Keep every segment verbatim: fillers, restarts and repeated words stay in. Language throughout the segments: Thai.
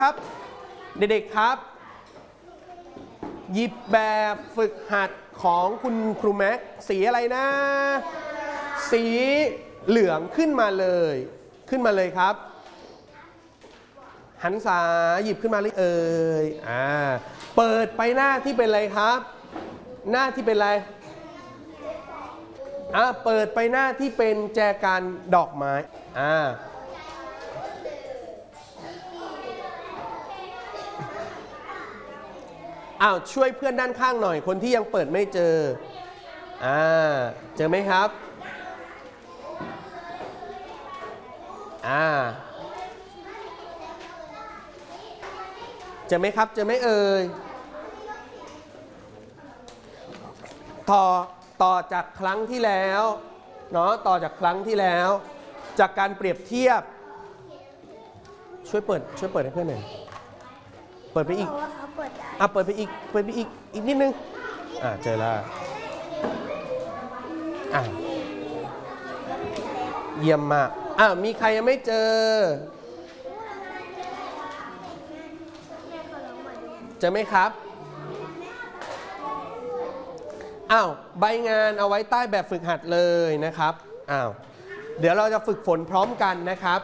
ครับเด็กๆครับหยิบแบบฝึกหัดของคุณครูแม็กสีอะไรนะสีเหลืองขึ้นมาเลยขึ้นมาเลยครับหันษาหยิบขึ้นมาเลยเอ่ยอ่าเปิดไปหน้าที่เป็นอะไรครับหน้าที่เป็นอะไรอ่าเปิดไปหน้าที่เป็นแจกันดอกไม้อ่าอ้าวช่วยเพื่อนด้านข้างหน่อยคนที่ยังเปิดไม่เจออ่าเจอไหมครับอ่าเจอไหมครับเจอไหมเอ่ยต่อต่อจากครั้งที่แล้วเนาะต่อจากครั้งที่แล้วจากการเปรียบเทียบช่วยเปิดช่วยเปิดให้เพื่อนหน่อยเปิดไปอีกอ่ะเปิดไปอีกเปิดไปอีกอีกนิดนึงอ่ะเจอแล้วอ่ะเยี่ยมมากอ่ะมีใครยังไม่เจอเจอไหมครับอ้าวใบงานเอาไว้ใต้แบบฝึกหัดเลยนะครับอ้าวเดี๋ยวเราจะฝึกฝนพร้อมกันนะครับ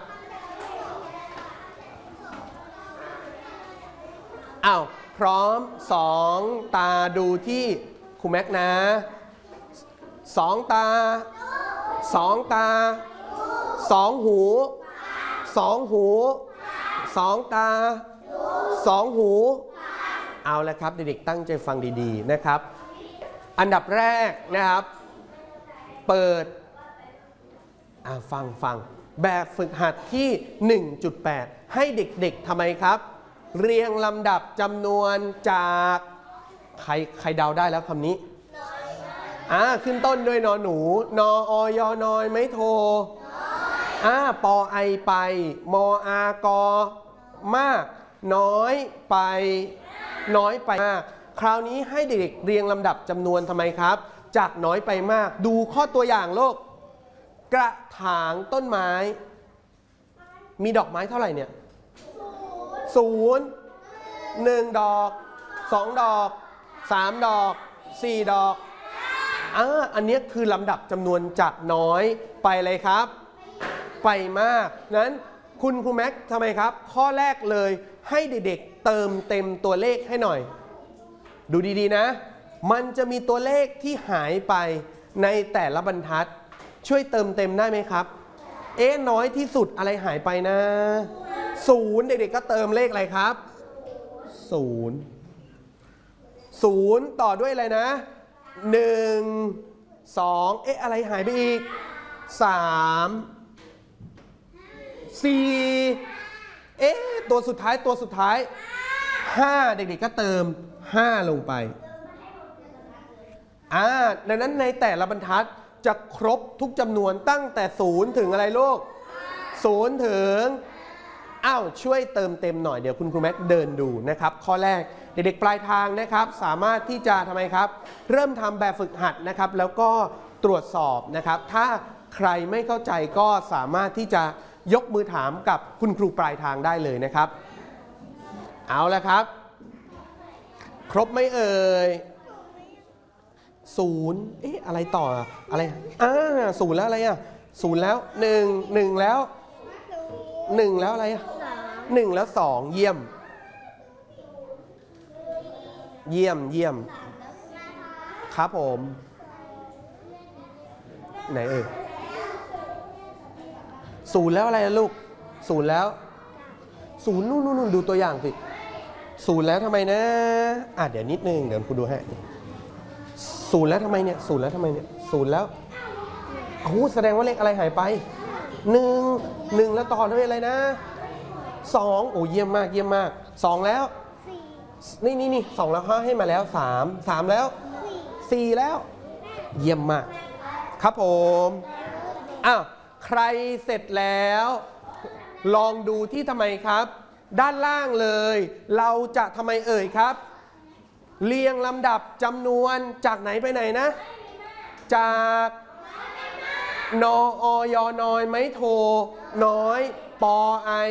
อ้าวพร้อมสองตาดูที่ครูแม็กนะสองตาสองตาสองหูสองหูสองตาสองหูเอาละครับเด็กๆตั้งใจฟังดีๆนะครับอันดับแรกนะครับเปิดอ่าฟังฟังแบบฝึกหัดที่ หนึ่งจุดแปด ให้เด็กๆทำไมครับเรียงลำดับจำนวนจากใครใครเดาได้แล้วคำนี้อ่าขึ้นต้นด้วยนอหนูนออยอนอยไม่โทอ่าปอไอไปมออากอมากน้อยไปน้อยไปมากคราวนี้ให้เด็กๆเรียงลำดับจำนวนทำไมครับจากน้อยไปมากดูข้อตัวอย่างโลกกระถางต้นไม้มีดอกไม้เท่าไหร่เนี่ยศูนย์หนึ่งดอกสองดอกสามดอกสี่ดอกอ่าอันนี้คือลำดับจำนวนจากน้อยไปเลยครับไปมากนั้นคุณครูแม็กทำไมครับข้อแรกเลยให้เด็กๆเติมเต็มตัวเลขให้หน่อยดูดีๆนะมันจะมีตัวเลขที่หายไปในแต่ละบรรทัดช่วยเติมเต็มได้ไหมครับเอ๊ะน้อยที่สุดอะไรหายไปนะศูนย์เด็กๆก็เติมเลขอะไรครับศูนย์ศูนย์ต่อด้วยอะไรนะหนึ่งสองเอ๊ะอะไรหายไปอีกสามสี่เอ๊ะตัวสุดท้ายตัวสุดท้ายห้าเด็กๆก็เติมห้าลงไปอ่าดังนั้นในแต่ละบรรทัดจะครบทุกจำนวนตั้งแต่ศูนย์ถึงอะไรลูกศูนย์ถึงอ้าวช่วยเติมเต็มหน่อยเดี๋ยวคุณครูแม็กเดินดูนะครับข้อแรกเด็กๆปลายทางนะครับสามารถที่จะทำไมครับเริ่มทำแบบฝึกหัดนะครับแล้วก็ตรวจสอบนะครับถ้าใครไม่เข้าใจก็สามารถที่จะยกมือถามกับคุณครูปลายทางได้เลยนะครับเอาละครับครบไหมเอ่ยศูนย์เอ๊ะอะไรต่ออะไรอ่าศูนย์แล้วอะไรอ่ะศูนย์แล้วหนึ่งหนึ่งแล้วหนึ่งแล้วอะไรอ่ะหนึ่งแล้วสองเยี่ยมเยี่ยมเยี่ยมครับผมไหนเอ่ยศูนย์แล้วอะไรลูกศูนย์แล้วศูนย์นู่นนู่นดูตัวอย่างสิศูนย์แล้วทำไมนะอ่ะเดี๋ยวนิดนึงเดี๋ยวคุณดูให้ศูนย์แล้วทำไมเนี่ยศูนย์แล้วทำไมเนี่ยศูนย์แล้วโอ้แสดงว่าเลขอะไรหายไปหนึ่งหนึ่งแล้วต่อด้วยอะไรนะสองโอ้เยี่ยมมากเยี่ยมมากสองแล้วนี่นี่นี่สองแล้วห้าให้มาแล้วสามสามแล้วสี่แล้วเยี่ยมมากครับผมอ้าวใครเสร็จแล้วลองดูที่ทำไมครับด้านล่างเลยเราจะทำไมเอ่ยครับเรียงลำดับจำนวนจากไหนไปไหนนะจากนออยอนอยไม่โทน้อยปอไอ